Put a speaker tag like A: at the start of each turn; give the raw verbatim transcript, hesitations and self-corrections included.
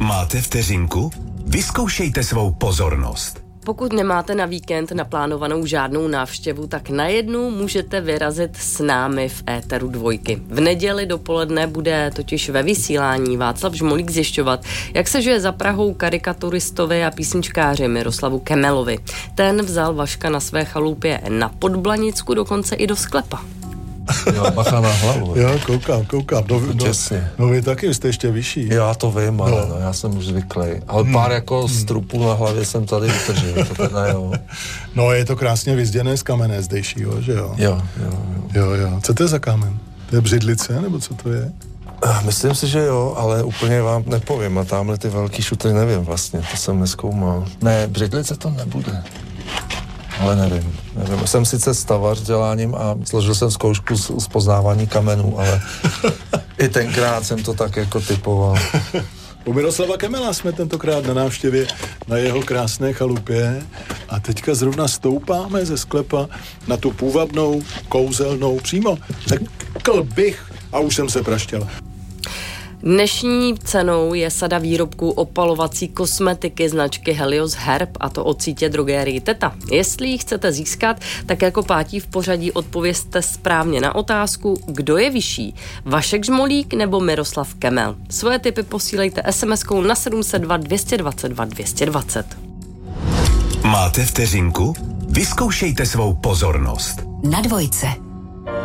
A: Máte vteřinku? Vyzkoušejte svou pozornost.
B: Pokud nemáte na víkend naplánovanou žádnou návštěvu, tak najednou můžete vyrazit s námi v éteru dvojky. V neděli dopoledne bude totiž ve vysílání Václav Žmolík zjišťovat, jak se žije za Prahou karikaturistovi a písničkáři Miroslavu Kemelovi. Ten vzal Vaška na své chalupě na Podblanicku, dokonce i do sklepa.
C: Jo, bacha na hlavu.
D: Jo, koukám, koukám. No, no, no vy taky, jste ještě vyšší.
C: Já to vím, ale no. No, já jsem už zvyklý. Ale hmm. pár jako hmm. strupů na hlavě jsem tady vytržil, to teda jo.
D: No, je to krásně vyzděné z kamene zdejšího, že jo?
C: Jo, jo, jo.
D: Jo, jo. Co to je za kámen? To je břidlice, nebo co to je?
C: Myslím si, že jo, ale úplně vám nepovím. A tamhle ty velký šutry nevím vlastně, to jsem nezkoumal. Ne, břidlice to nebude. Ale nevím, nevím. Jsem sice stavař děláním a složil jsem zkoušku z, z poznávání kamenů, ale i tenkrát jsem to tak jako typoval.
D: U Miroslava Kemela jsme tentokrát na návštěvě na jeho krásné chalupě a teďka zrovna stoupáme ze sklepa na tu půvabnou, kouzelnou, přímo řekl bych, a už jsem se praštěl.
B: Dnešní cenou je sada výrobků opalovací kosmetiky značky Helios Herb, a to od sítě drogérii Teta. Jestli ji chcete získat, tak jako pátí v pořadí odpovězte správně na otázku, kdo je vyšší, Vašek Žmolík nebo Miroslav Kemel. Svoje tipy posílejte es em eskou na sedm set dva dvě dva dva dvě dva nula.
A: Máte vteřinku? Vyzkoušejte svou pozornost.
E: Na dvojce.